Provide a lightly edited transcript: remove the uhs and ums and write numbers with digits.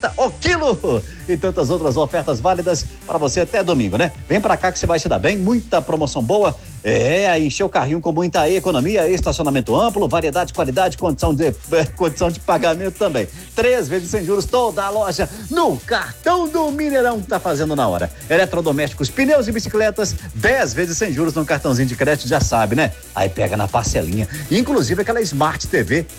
batata o quilo e tantas outras ofertas válidas para você até domingo, né? Vem pra cá que você vai se dar bem, muita promoção boa. Aí encher o carrinho com muita economia, estacionamento amplo, variedade, qualidade, condição de pagamento também. 3 vezes sem juros, toda a loja no cartão do Mineirão que tá fazendo na hora. Eletrodomésticos, pneus e bicicletas, 10 vezes sem juros no cartãozinho de crédito, já sabe, né? Aí pega na parcelinha. Inclusive aquela Smart TV